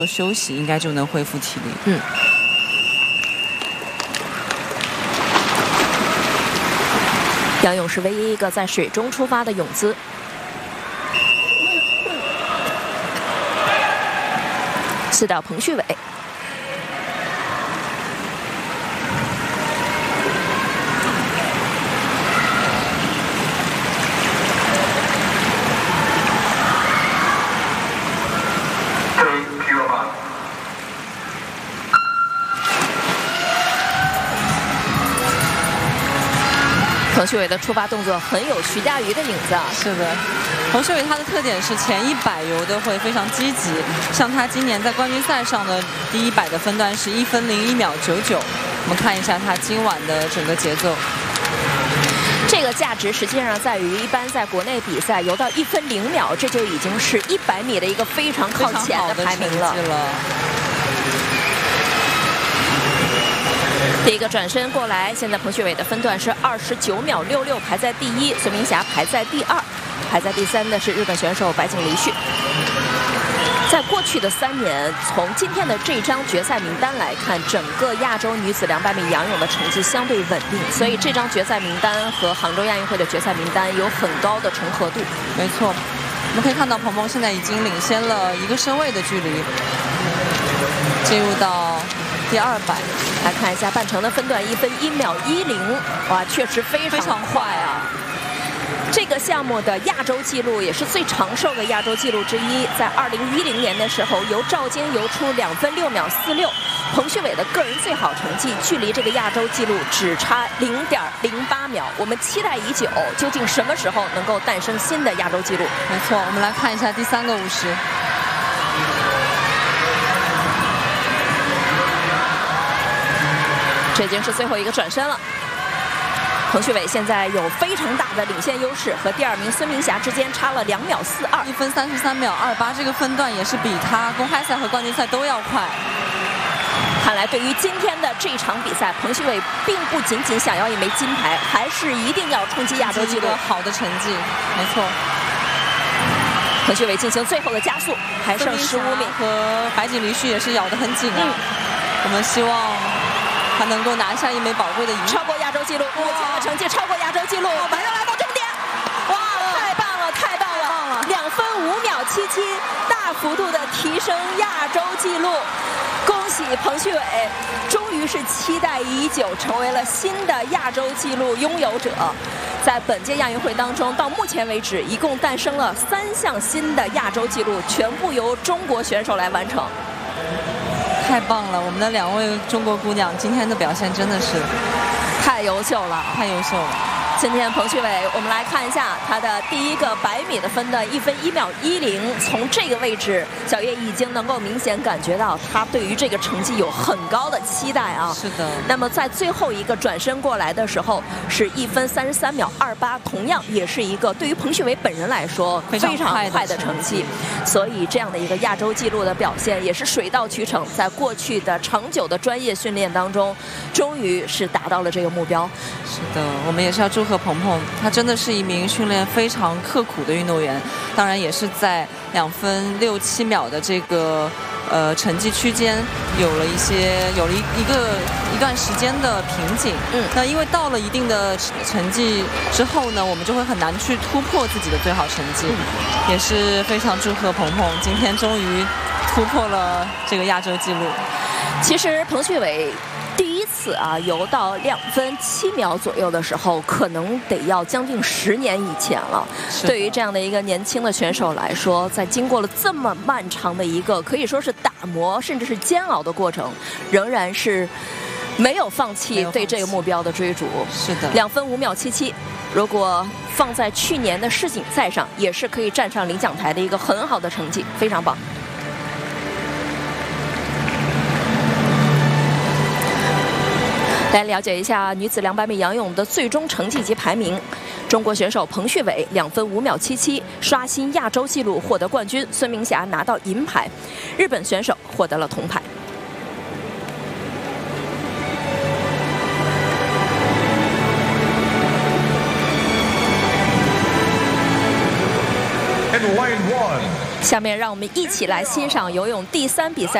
休息应该就能恢复体力。 杨勇是唯一一个在水中出发的泳姿。刺到彭旭伟。彭旭伟的出发动作很有徐嘉余的影子啊！ 是的，彭旭伟他的特点是前100游的会非常积极，像他今年在冠军赛上的第100的分段是1分01秒99。我们看一下他今晚的整个节奏。 这个价值实际上在于，一般在国内比赛游到1分0秒，这就已经是100米的一个非常靠前的排名了。第一个转身过来，现在彭旭伟的分段是29秒66，排在第1，孙明霞排在第2，排在第3的是日本选手白井梨绪。在过去的3年，从今天的这张决赛名单来看，整个亚洲女子200米仰泳的成绩相对稳定，所以这张决赛名单和杭州亚运会的决赛名单有很高的重合度。 没错，我们可以看到鹏鹏现在已经领先了1个身位的距离，进入到第200。 来看一下半程的分段，1分1秒10，哇，确实非常快啊！这个项目的亚洲纪录也是最长寿的亚洲纪录之一，在2010年的时候，由赵晶游出2分6秒46，彭旭伟的个人最好成绩距离这个亚洲纪录只差0.08秒。我们期待已久，究竟什么时候能够诞生新的亚洲纪录？ 没错，我们来看一下第3个50。 这已经是最后一个转身了。彭旭伟现在有非常大的领先优势，和第2名孙明霞之间差了2秒42，1 分33秒28，这个分段也是比他公开赛和冠军赛都要快。 看来对于今天的这场比赛，彭旭伟并不仅仅想要一枚金牌，还是一定要冲击亚洲纪录， 好的成绩。没错。 彭旭伟进行最后的加速，还剩15米， 和白井梨绪也是咬得很紧啊。我们希望他能够拿下一枚宝贵的银牌， 超过亚洲纪录，目前的成绩超过亚洲纪录，马上来到终点，哇，太棒了，太棒了，2分5秒77，大幅度的提升亚洲纪录，恭喜彭旭伟，终于是期待已久，成为了新的亚洲纪录拥有者。在本届亚运会当中，到目前为止，一共诞生了3项新的亚洲纪录，全部由中国选手来完成。 太棒了！我们的2位中国姑娘今天的表现真的是太优秀了， 太优秀了。 今天彭旭伟，我们来看一下他的第一个100米的分段，1分1秒10。从这个位置，小叶已经能够明显感觉到他对于这个成绩有很高的期待啊。 是的。 那么在最后一个转身过来的时候，是1分33秒28，同样也是一个对于彭旭伟本人来说非常快的成绩。所以这样的一个亚洲纪录的表现也是水到渠成，在过去的长久的专业训练当中，终于是达到了这个目标。 是的，我们也是要祝贺鹏鹏，他真的是一名训练非常刻苦的运动员，当然也是在2分6、7秒的这个成绩区间有了一段时间的瓶颈。那因为到了一定的成绩之后呢，我们就会很难去突破自己的最好成绩。也是非常祝贺鹏鹏，今天终于突破了这个亚洲纪录。 其实彭旭伟第一次游到2分7秒左右的时候，可能得要将近10年以前了。对于这样的一个年轻的选手来说，在经过了这么漫长的一个可以说是打磨甚至是煎熬的过程，仍然是没有放弃对这个目标的追逐。 是的 ，2分5秒77，如果放在去年的世锦赛上，也是可以站上领奖台的一个很好的成绩，非常棒。来了解一下女子200米仰泳的最终成绩及排名。中国选手彭旭伟2分5秒77，刷新亚洲纪录获得冠军，孙明霞拿到银牌，日本选手获得了铜牌。 In lane 1. 下面让我们一起来欣赏游泳第3比赛。